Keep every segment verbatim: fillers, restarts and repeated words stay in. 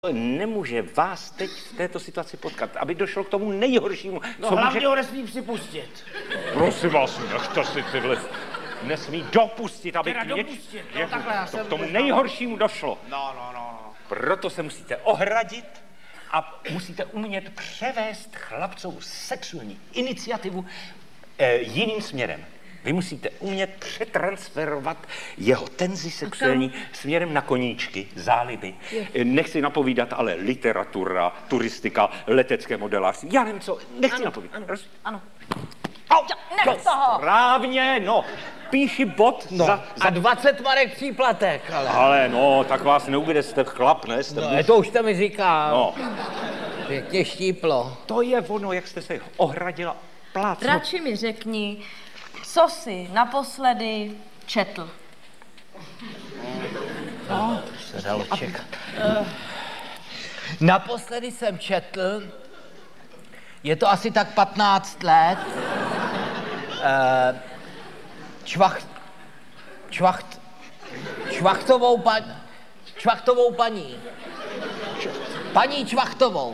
Nemůže vás teď v této situaci potkat, aby došlo k tomu nejhoršímu. No co hlavně může... ho nesmí připustit. Prosím vás, nechte si tyhle... Nesmí dopustit, aby Teda k, něč... dopustit, no, Je... takhle já to jsem k tomu neznal. nejhoršímu došlo. No, no, no, no. Proto se musíte ohradit a musíte umět převést chlapcovou sexuální iniciativu eh, jiným směrem. Vy musíte umět přetransferovat jeho tenzi sexuální směrem na koníčky, záliby. Je. Nechci napovídat, ale literatura, turistika, letecké modelářství. Já nevím co, nechci ano, napovídat. Ano, Roz... ano. Au, Nech toho! Správně, no. Píši bod No, za, za... a dvacet marek příplatek, ale... Ale no, tak vás neubude, jste chlap, ne? Jste No, muž. to už jste mi říkal. No, Pěkně štíplo. to je ono, jak jste se ohradila plác. Radši mi řekni, co jsi naposledy četl. No, se dalo čekat. Uh, naposledy jsem četl, je to asi tak patnáct let, uh, čvacht, čvacht, čvachtovou paní, čvachtovou paní, paní Čvachtovou.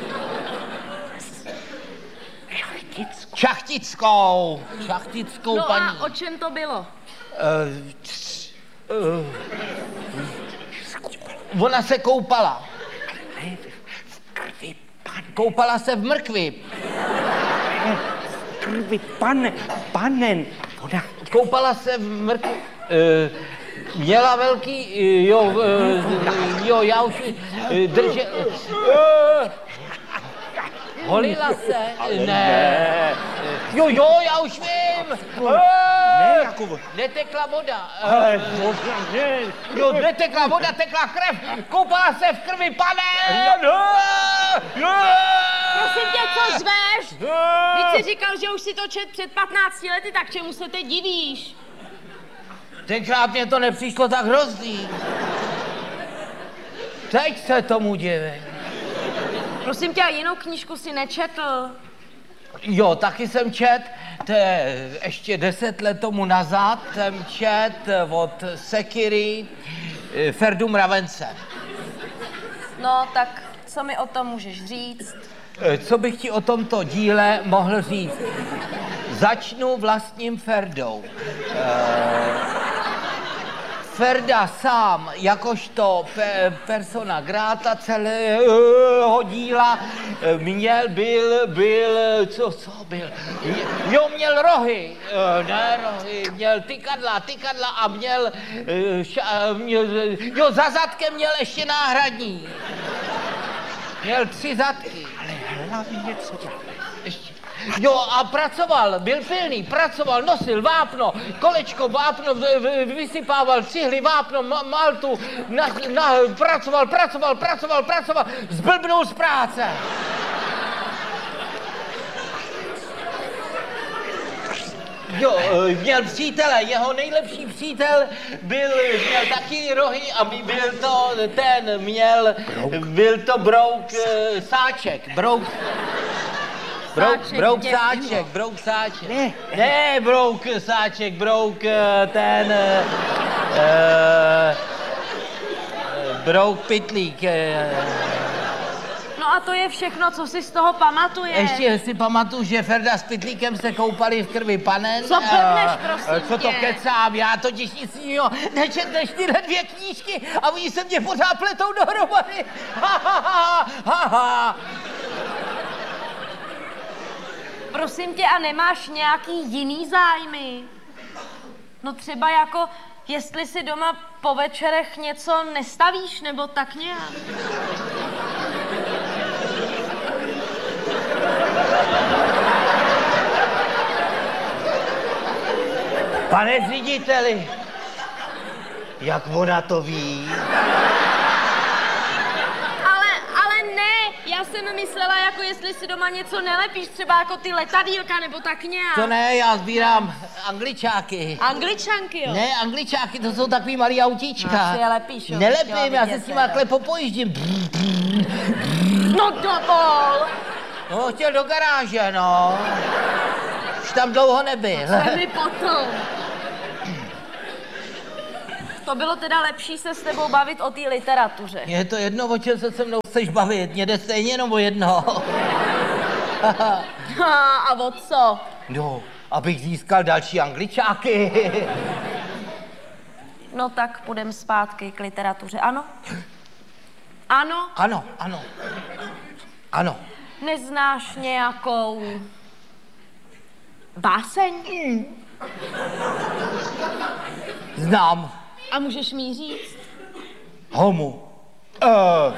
Šachtickou. Šachtickou, šachtickou No paní. a o čem to bylo? Uh, c- uh, ona se koupala. Ne, v krvi pane, Koupala se v mrkvi. v krvi pane, panen. Ona, Koupala se v mrkvi. Uh, měla velký, uh, jo, uh, jo, já už uh, držel. Uh, holila se, ne. ne. Jo, jo, já už vím. Uh, Ne, jako... netekla voda. Uh, Ale možná ne. Jo, netekla voda, tekla krev. Koupala se v krvi, pane. Prosím tě, co zveš? Když jsi říkal, že už si to čet před patnácti lety, tak čemu se teď divíš? Tenkrát mě to nepřišlo tak hrozný. Teď se tomu divím. Prosím tě, a jinou knížku si nečetl? Jo, taky jsem čet, to je ještě deset let tomu nazad, jsem čet od Sekiry Ferdu Mravence. No, tak co mi o tom můžeš říct? Co bych ti o tomto díle mohl říct? Začnu vlastním Ferdou. Ferda sám, jakožto pe- persona grata celého díla, měl, byl, byl, co, co byl? Jo, měl rohy, ne rohy, měl tykadla, tykadla a měl, ša, měl, jo, za zadkem měl ještě náhradní. Měl tři zadky. Ale hlavně co dělá? Ještě. Jo, a pracoval, byl pilný, pracoval, nosil vápno, kolečko, vápno, v- v- vysypával cihly, vápno, ma- maltu, na, na, pracoval, pracoval, pracoval, pracoval, zblbnul z práce. Jo, eh, měl přítele, jeho nejlepší přítel byl, měl taky rohy a by- byl to ten, měl, byl to brouk eh, sáček, brouk. Brouk, Sáček, brouk děkuji. sáček, brouk sáček. Ne. Ne, brouk sáček, brouk eh, ten, eh, eh, brouk pytlík. eh. No a to je všechno, co si z toho pamatuješ. Ještě si pamatuju, že Ferda s pytlíkem se koupali v krvi panen. Co blbneš, eh, prosím Co to tě? kecám, já totiž nic jiného nečet než tyhle dvě knížky a oni se mě pořád pletou dohromady. Ha, ha, ha, ha, ha. Prosím tě, a nemáš nějaký jiný zájmy? No třeba jako, jestli si doma po večerech něco nestavíš, nebo tak nějak. Pane řediteli, jak ona to ví? Ale, ale ne, já jsem myslela, jako jestli si doma něco nelepíš, třeba jako ty letadýlka, nebo tak nějak. To ne, já sbírám angličáky. Angličanky, jo? Ne, angličáky, to jsou takový malý autíčka. No, si je lepíš, jo, Nelepím, chtěla já se vidět s nima teda. takhle popojíždím. No dovol! No, chtěl do garáže, no. Už tam dlouho nebyl. Co mi potom? To bylo teda lepší se s tebou bavit o té literatuře. Je to jedno, o čem se se mnou chceš bavit. Mě jde stejně jenom o jedno. Ha, a o co? No, abych získal další angličáky. No tak půjdem zpátky k literatuře, ano? Ano? Ano, ano. Ano. Neznáš nějakou báseň? Znám. A můžeš mi ji říct? Homu. Uh,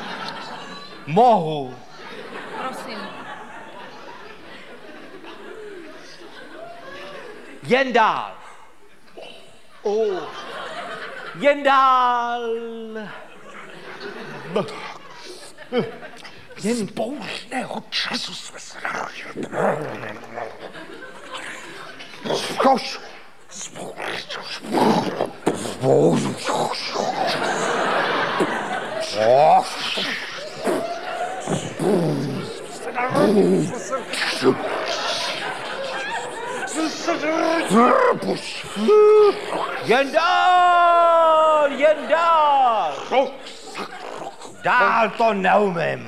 mohu. Prosím. Jen dál. Oh. Jen dál. Jen pouštného času jsme se narodili. Zkoš. Jen dál, jen dál. Dál to neumím.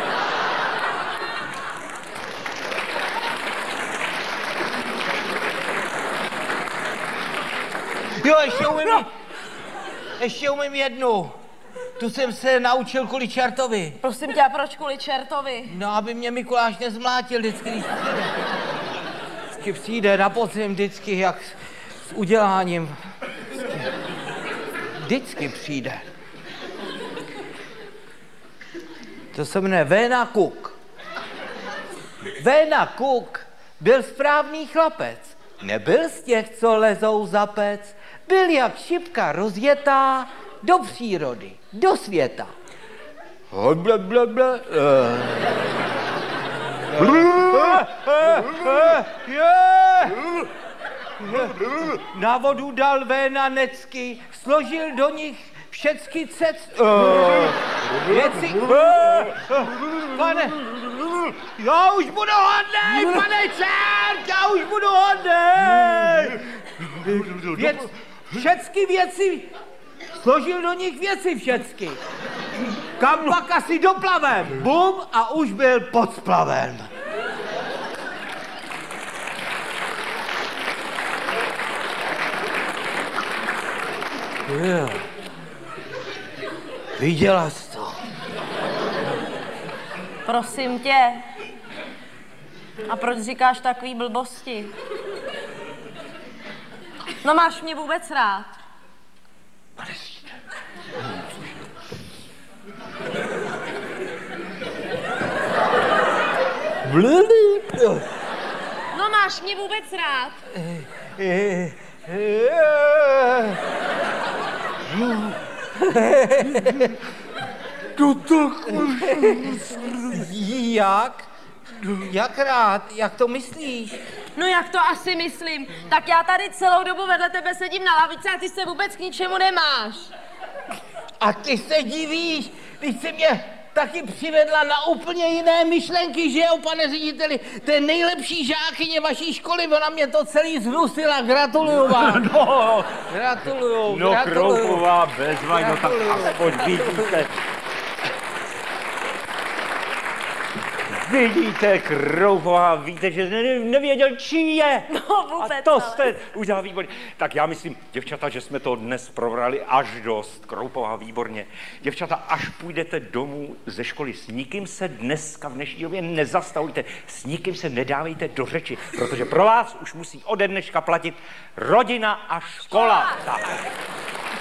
Jo, ještě umím, ještě umím jednu. Tu jsem se naučil kvůli čertovi. Prosím tě, a proč kvůli čertovi? No, aby mě Mikuláš nezmlátil vždycky, když přijde. Vždycky přijde na podzim, vždycky, jak s uděláním. Vždycky, vždycky přijde. To se jmenuje Véna Kuk. Véna Kuk byl správný chlapec. Nebyl z těch, co lezou za pec. Byl jak šipka rozjetá do přírody, do světa. Bla, bla, bla. Na vodu dal Véna necky, složil do nich všecky cest... Věci... Pane... Já už budu hodnej, pane čert, já už budu hodnej! Věc, všecky věci... Složil do nich věci všecky. Kam pak asi doplavem. Bum a už byl pod splavem. Yeah. Viděla jsi to? Prosím tě. A proč říkáš takový blbosti? No máš mě vůbec rád? No máš mě vůbec rád? To tak... Jak? Jak rád? Jak to myslíš? No jak to asi myslím? Tak já tady celou dobu vedle tebe sedím na lavici a ty se vůbec k ničemu nemáš. A ty se divíš, když jsi mě taky přivedla na úplně jiné myšlenky, že jo, pane řediteli? To je nejlepší žákyně vaší školy, ona mě to celý zhnusila, gratuluju vám. No, Gratuluju, no gratuluju. Kroupová bezva, no tak aspoň vidíte. Vidíte, Kroupová, víte, že ne, nevěděl, čí je. No vůbec, a to ale... jste udělal výborně. Tak já myslím, děvčata, že jsme to dnes probrali až dost. Kroupová, výborně. Děvčata, až půjdete domů ze školy, s nikým se dneska v dnešní době nezastavujte, s nikým se nedávejte do řeči, protože pro vás už musí ode dneška platit rodina a škola. Tak.